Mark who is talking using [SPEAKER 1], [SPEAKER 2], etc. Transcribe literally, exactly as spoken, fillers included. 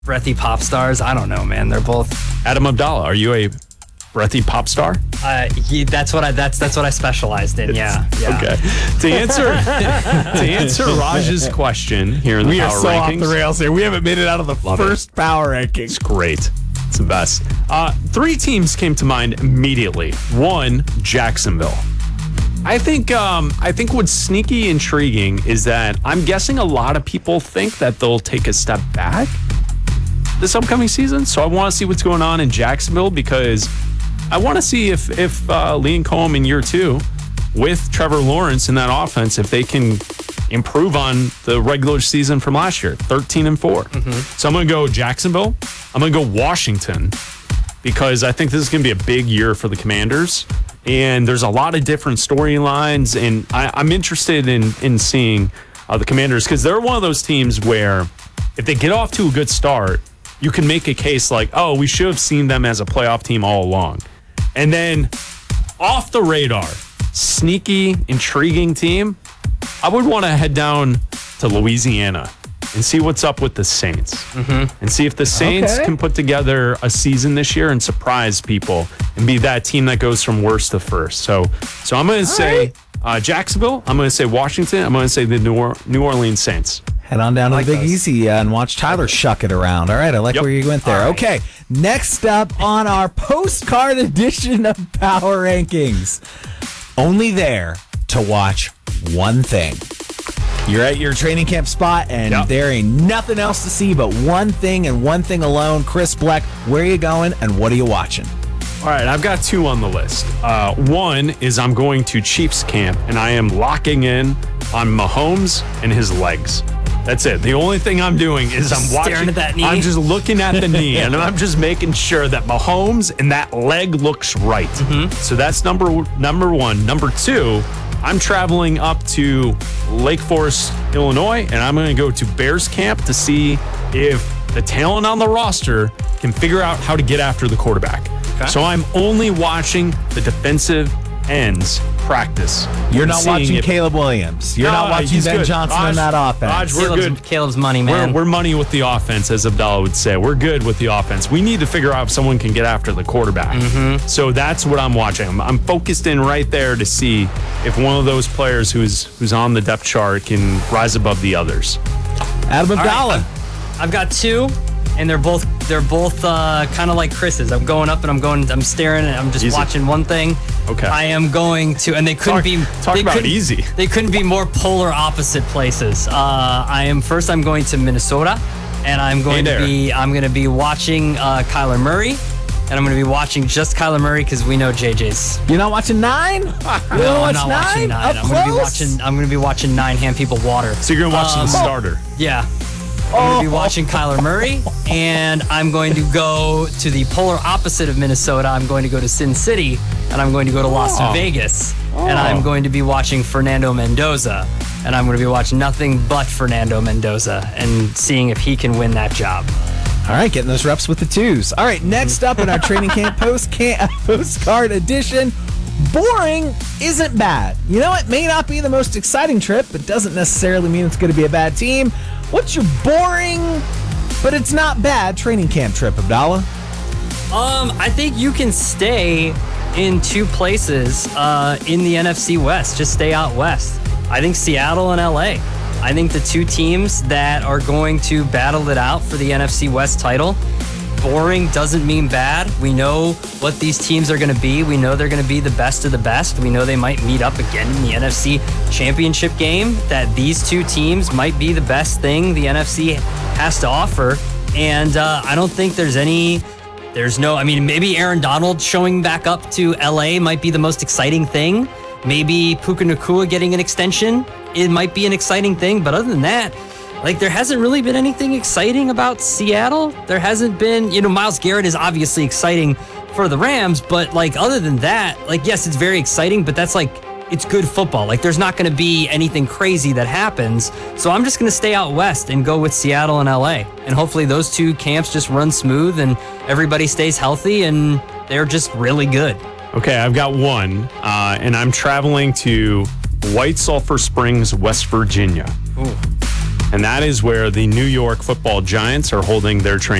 [SPEAKER 1] breathy pop stars. I don't know, man. They're both.
[SPEAKER 2] Adam Abdallah, are you a breathy pop star?
[SPEAKER 1] Uh, he, that's what I. That's that's what I specialized in. Yeah. yeah.
[SPEAKER 2] Okay. To answer to answer Raj's question here in the
[SPEAKER 3] we
[SPEAKER 2] power
[SPEAKER 3] are so
[SPEAKER 2] rankings,
[SPEAKER 3] off the rails here. We haven't made it out of the
[SPEAKER 2] Love
[SPEAKER 3] first
[SPEAKER 2] it.
[SPEAKER 3] power ranking.
[SPEAKER 2] It's great. It's the best. Uh, three teams came to mind immediately. One, Jacksonville. I think um, I think what's sneaky intriguing is that I'm guessing a lot of people think that they'll take a step back this upcoming season. So I want to see what's going on in Jacksonville because I want to see if if uh, Liam Cohen in year two with Trevor Lawrence in that offense, if they can improve on the regular season from last year, thirteen and four. Mm-hmm. So I'm going to go Jacksonville. I'm going to go Washington because I think this is going to be a big year for the Commanders. And there's a lot of different storylines, and I, I'm interested in in seeing uh, the Commanders because they're one of those teams where if they get off to a good start, you can make a case like, oh, we should have seen them as a playoff team all along. And then off the radar, sneaky, intriguing team, I would want to head down to Louisiana and see what's up with the Saints. Mm-hmm. And see if the Saints
[SPEAKER 3] Okay.
[SPEAKER 2] can put together a season this year and surprise people and be that team that goes from worst to first. So so I'm going to say
[SPEAKER 3] right.
[SPEAKER 2] uh, Jacksonville. I'm going to say Washington. I'm going to say the New, or- New Orleans Saints.
[SPEAKER 3] Head on down to
[SPEAKER 1] like
[SPEAKER 3] the Big
[SPEAKER 1] those.
[SPEAKER 3] Easy uh, and watch Tyler shuck it around. All right, I like
[SPEAKER 2] Yep.
[SPEAKER 3] where you went there.
[SPEAKER 1] All right.
[SPEAKER 3] Okay, next up on our postcard edition of Power Rankings. Only there to watch one thing. You're at your training camp spot, and
[SPEAKER 2] Yep.
[SPEAKER 3] there ain't nothing else to see but one thing and one thing alone. Chris Bleck, where are you going and what are you watching?
[SPEAKER 2] All right, I've got two on the list. Uh, one is I'm going to Chiefs camp, and I am locking in on Mahomes and his legs. That's it. The only thing I'm doing is I'm
[SPEAKER 1] Staring
[SPEAKER 2] watching.
[SPEAKER 1] at that knee?
[SPEAKER 2] I'm just looking at the knee, and I'm just making sure that Mahomes and that leg looks right.
[SPEAKER 1] Mm-hmm.
[SPEAKER 2] So that's number number one. Number two, I'm traveling up to Lake Forest, Illinois, and I'm going to go to Bears camp to see if the talent on the roster can figure out how to get after the quarterback.
[SPEAKER 1] Okay.
[SPEAKER 2] So I'm only watching the defensive ends practice.
[SPEAKER 3] You're
[SPEAKER 2] and
[SPEAKER 3] not
[SPEAKER 2] seeing
[SPEAKER 3] watching
[SPEAKER 2] if-
[SPEAKER 3] Caleb Williams. You're
[SPEAKER 2] No,
[SPEAKER 3] not watching
[SPEAKER 2] he's
[SPEAKER 3] Ben
[SPEAKER 2] good.
[SPEAKER 3] Johnson
[SPEAKER 2] Raj-
[SPEAKER 3] in that offense.
[SPEAKER 2] Raj, we're
[SPEAKER 1] Caleb's,
[SPEAKER 2] good.
[SPEAKER 1] Caleb's money,
[SPEAKER 2] We're,
[SPEAKER 1] man.
[SPEAKER 2] we're money with the offense, as Abdallah would say. We're good with the offense. We need to figure out if someone can get after the quarterback.
[SPEAKER 1] Mm-hmm.
[SPEAKER 2] So that's what I'm watching. I'm, I'm focused in right there to see if one of those players who's who's on the depth chart can rise above the others.
[SPEAKER 3] Adam
[SPEAKER 1] All right,
[SPEAKER 3] Abdallah.
[SPEAKER 1] I've got two, and they're both they're both uh, kind of like Chris's. I'm going up and I'm going. I'm staring and I'm just
[SPEAKER 2] Easy.
[SPEAKER 1] watching one thing.
[SPEAKER 2] Okay.
[SPEAKER 1] I am going to, and they couldn't
[SPEAKER 2] Talk-
[SPEAKER 1] be.
[SPEAKER 2] talk
[SPEAKER 1] they
[SPEAKER 2] about
[SPEAKER 1] couldn't-
[SPEAKER 2] easy.
[SPEAKER 1] They couldn't be more polar opposite places. Uh, I am first. I'm going to Minnesota, and I'm going
[SPEAKER 2] Hey
[SPEAKER 1] to
[SPEAKER 2] there.
[SPEAKER 1] be. I'm going to be watching uh, Kyler Murray, and I'm going to be watching just Kyler Murray because we know J J's.
[SPEAKER 3] You're not watching nine? You
[SPEAKER 1] No,
[SPEAKER 3] don't
[SPEAKER 1] I'm
[SPEAKER 3] watch
[SPEAKER 1] not
[SPEAKER 3] nine?
[SPEAKER 1] watching nine.
[SPEAKER 3] Up
[SPEAKER 1] I'm going to be
[SPEAKER 3] close?
[SPEAKER 1] watching. I'm going to be watching nine hand people water.
[SPEAKER 2] So you're gonna watch
[SPEAKER 1] Um,
[SPEAKER 2] the starter.
[SPEAKER 1] Yeah. I'm going to be watching Kyler Murray, and I'm going to go to the polar opposite of Minnesota. I'm going to go to Sin City, and I'm going to go to Las
[SPEAKER 2] Oh.
[SPEAKER 1] Vegas, and I'm going to be watching Fernando Mendoza, and I'm going to be watching nothing but Fernando Mendoza and seeing if he can win that job.
[SPEAKER 3] All right, getting those reps with the twos. All right, next up in our training camp post camp, postcard edition, boring isn't bad. You know, it may not be the most exciting trip, but doesn't necessarily mean it's going to be a bad team. What's your boring, but it's not bad training camp trip, Abdallah?
[SPEAKER 1] Um, I think you can stay in two places uh, in the N F C West. Just stay out west. I think Seattle and L A. I think the two teams that are going to battle it out for the N F C West title. Boring doesn't mean bad. We know what these teams are going to be. We know they're going to be the best of the best. We know they might meet up again in the N F C Championship game, that these two teams might be the best thing the N F C has to offer. And uh, I don't think there's any, there's no, I mean, maybe Aaron Donald showing back up to L A might be the most exciting thing. Maybe Puka Nacua getting an extension, it might be an exciting thing. But other than that, like, there hasn't really been anything exciting about Seattle. There hasn't been, you know, Myles Garrett is obviously exciting for the Rams, but, like, other than that, like, yes, it's very exciting, but that's, like, it's good football. Like, there's not going to be anything crazy that happens. So I'm just going to stay out west and go with Seattle and L A. And hopefully those two camps just run smooth and everybody stays healthy and they're just really good.
[SPEAKER 2] Okay, I've got one, uh, and I'm traveling to White Sulphur Springs, West Virginia.
[SPEAKER 1] Ooh.
[SPEAKER 2] and that is where the New York Football Giants are holding their training